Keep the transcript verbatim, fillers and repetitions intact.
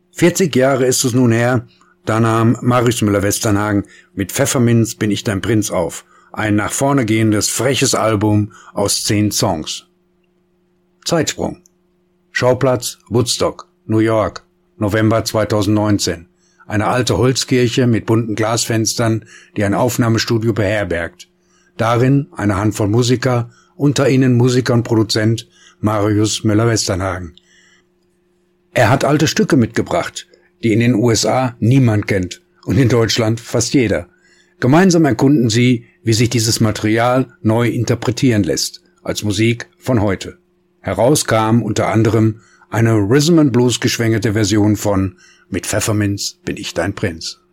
vierzig Jahre ist es nun her, da nahm Marius Müller-Westernhagen mit Pfefferminz bin ich dein Prinz auf, ein nach vorne gehendes, freches Album aus zehn Songs. Zeitsprung. Schauplatz Woodstock, New York, November zweitausendneunzehn. Eine alte Holzkirche mit bunten Glasfenstern, die ein Aufnahmestudio beherbergt. Darin eine Handvoll Musiker, unter ihnen Musiker und Produzent Marius Müller-Westernhagen. Er hat alte Stücke mitgebracht, die in den U S A niemand kennt und in Deutschland fast jeder. Gemeinsam erkunden sie, wie sich dieses Material neu interpretieren lässt, als Musik von heute. Heraus kam unter anderem eine Rhythm and Blues geschwängerte Version von Mit Pfefferminz bin ich dein Prinz.